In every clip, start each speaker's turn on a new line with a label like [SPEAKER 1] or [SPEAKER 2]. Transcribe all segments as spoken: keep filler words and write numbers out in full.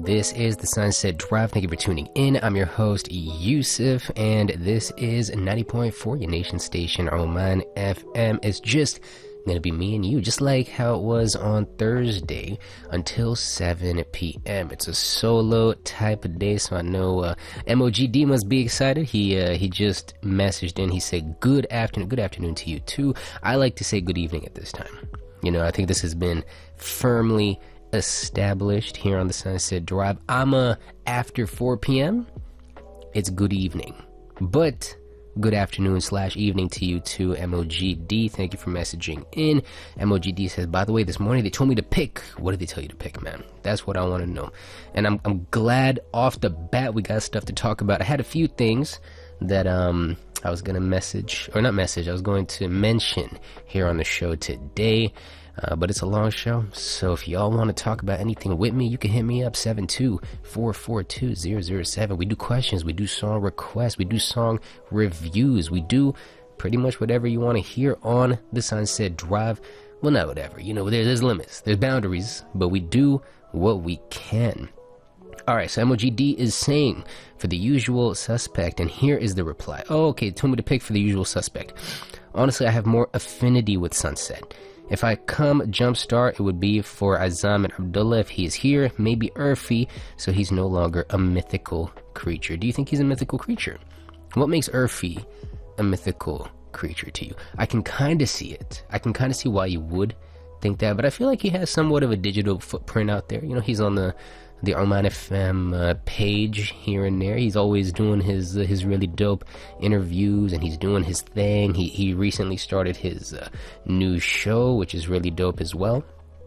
[SPEAKER 1] This is the Sunset Drive. Thank you for tuning in. I'm your host, Yusuf, and this is ninety point four, your nation station, Oman F M. It's just gonna be me and you, just like how it was on Thursday until seven p.m. It's a solo type of day, so I know uh, M O G D must be excited. He uh, he just messaged in. He said, good afternoon. Good afternoon to you, too. I like to say good evening at this time. You know, I think this has been firmly established here on the Sunset Drive. I'm a after four p.m. It's good evening, but good afternoon slash evening to you too, M O G D. Thank you for messaging in. M O G D says, by the way, this morning they told me to pick. What did they tell you to pick, man? That's what I want to know. And I'm I'm glad off the bat we got stuff to talk about. I had a few things that um I was gonna message or not message. I was going to mention here on the show today. Uh, but it's a long show, so if y'all want to talk about anything with me, you can hit me up, seven two four four two zero zero seven. We do questions, we do song requests, we do song reviews, we do pretty much whatever you want to hear on the Sunset Drive. Well, not whatever, you know, there, there's limits, there's boundaries, but we do what we can. Alright, so M O G D is saying, for the usual suspect, and here is the reply. Oh, okay, told me to pick for the usual suspect. Honestly, I have more affinity with Sunset. If I come jumpstart, it would be for Azam and Abdullah if he is here. Maybe Urfi, so he's no longer a mythical creature. Do you think he's a mythical creature? What makes Urfi a mythical creature to you? I can kind of see it. I can kind of see why you would think that, but I feel like he has somewhat of a digital footprint out there. You know, he's on the the Oman F M uh, page here and there. He's always doing his uh, his really dope interviews, and he's doing his thing. He he recently started his uh, new show, which is really dope as well.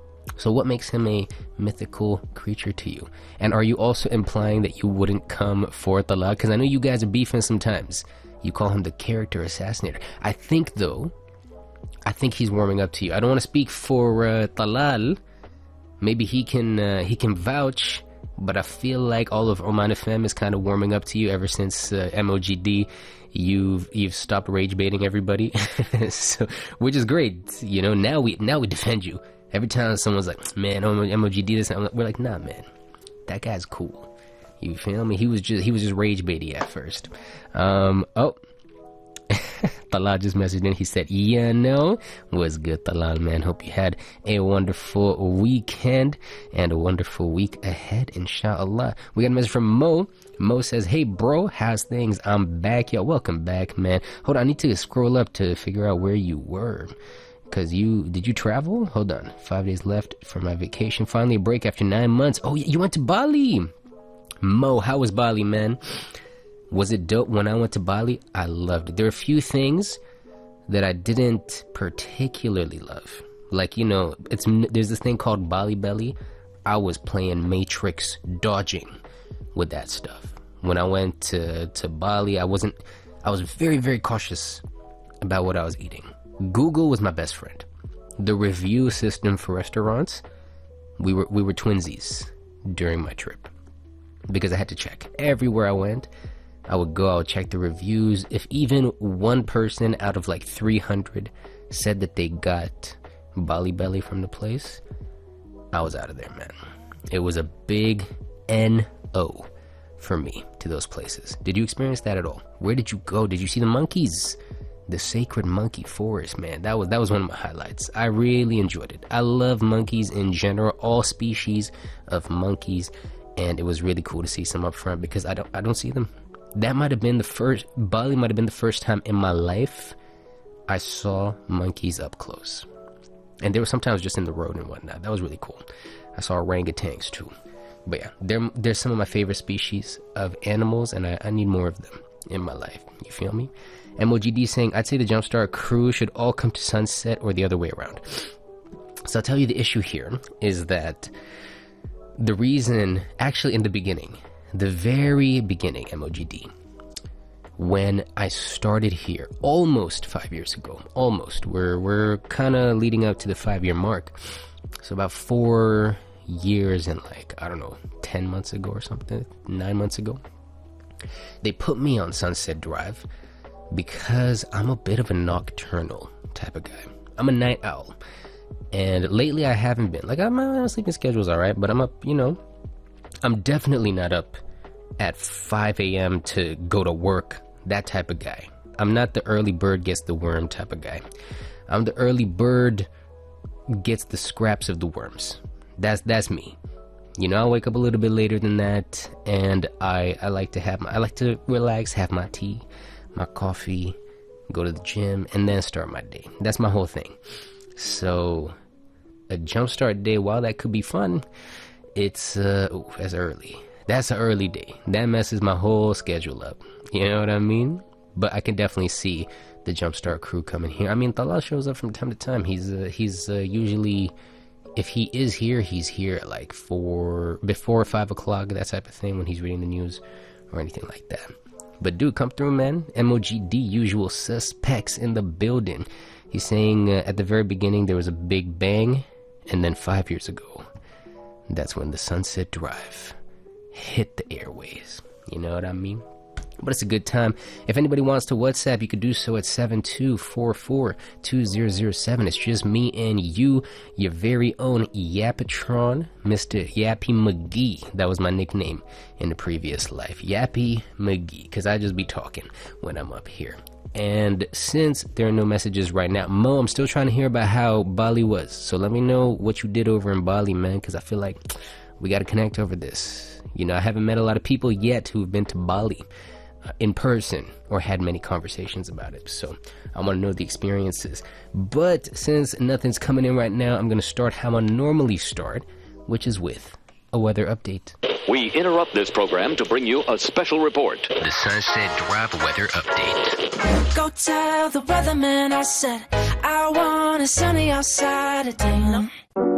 [SPEAKER 1] So what makes him a mythical creature to you? And are you also implying that you wouldn't come for Talal? Because I know you guys are beefing sometimes. You call him the character assassinator. I think, though, I think he's warming up to you. I don't want to speak for uh, Talal. Maybe he can uh, he can vouch, but I feel like all of Oman F M is kind of warming up to you ever since uh, M O G D. You've you've stopped rage baiting everybody, so which is great. You know, now we now we defend you. Every time someone's like, man, M O G D this, we're like, nah, man, that guy's cool. You feel me? He was just he was just rage baiting at first. Um, oh. Talal just messaged in. He said, yeah, no. What's good, Talal, man? Hope you had a wonderful weekend and a wonderful week ahead, inshallah. We got a message from Mo. Mo says, hey, bro, how's things? I'm back. Yo, welcome back, man. Hold on, I need to scroll up to figure out where you were. Because you, did you travel? Hold on. Five days left for my vacation. Finally a break after nine months. Oh, you went to Bali. Mo, how was Bali, man? Was it dope? When I went to Bali, I loved it. There are a few things that I didn't particularly love. Like, you know, it's there's this thing called Bali Belly. I was playing Matrix dodging with that stuff. When I went to, to Bali, I wasn't, I was very, very cautious about what I was eating. Google was my best friend. The review system for restaurants, we were, we were twinsies during my trip. Because I had to check. Everywhere I went, I would go, I would check the reviews. If even one person out of like three hundred said that they got Bali Belly from the place, I was out of there, man. It was a big N O for me to those places. Did you experience that at all? Where did you go? Did you see the monkeys? The sacred monkey forest, man. That was that was one of my highlights. I really enjoyed it. I love monkeys in general, all species of monkeys, and it was really cool to see some up front because I don't I don't see them. That might have been the first, Bali might have been the first time in my life I saw monkeys up close. And they were sometimes just in the road and whatnot. That was really cool. I saw orangutans too. But yeah, they're, they're some of my favorite species of animals, and I, I need more of them in my life. You feel me? M O G D saying, I'd say the Jumpstart crew should all come to Sunset or the other way around. So I'll tell you the issue here is that the reason, actually in the beginning, the very beginning, M O G D, when I started here almost five years ago, almost, we're, we're kind of leading up to the five year mark. So about four years and like, I don't know, ten months ago or something, nine months ago, they put me on Sunset Drive because I'm a bit of a nocturnal type of guy. I'm a night owl. And lately I haven't been. Like, my sleeping schedule's alright, but I'm up, you know, I'm definitely not up at five a.m. to go to work, that type of guy. I'm not the early bird gets the worm type of guy. I'm the early bird gets the scraps of the worms. That's that's me. You know, I wake up a little bit later than that, and I I like to have my I like to relax, have my tea, my coffee, go to the gym, and then start my day. That's my whole thing. So a jumpstart day, while that could be fun, it's uh ooh, that's early. That's an early day. That messes my whole schedule up. You know what I mean? But I can definitely see the Jumpstart crew coming here. I mean, Talal shows up from time to time. He's uh, he's uh, usually, if he is here, he's here at like four, before five o'clock, that type of thing, when he's reading the news or anything like that. But dude, come through, man. M O G D, usual suspects in the building. He's saying uh, at the very beginning there was a big bang, and then five years ago, that's when the Sunset Drive hit the airways. You know what I mean? But it's a good time. If anybody wants to WhatsApp, you could do so at seven two four four, two zero zero seven. It's just me and you, your very own Yapatron, Mister Yappy McGee. That was my nickname in the previous life. Yappy McGee, because I just be talking when I'm up here. And since there are no messages right now, Mo, I'm still trying to hear about how Bali was. So let me know what you did over in Bali, man, because I feel like we got to connect over this. You know, I haven't met a lot of people yet who've been to Bali Uh, in person or had many conversations about it, so I want to know the experiences. But since nothing's coming in right now, I'm going to start how I normally start, which is with a weather update.
[SPEAKER 2] We interrupt this program to bring you a special report.
[SPEAKER 1] The Sunset Drive weather update.
[SPEAKER 3] Go tell the weatherman I said I want it sunny outside today.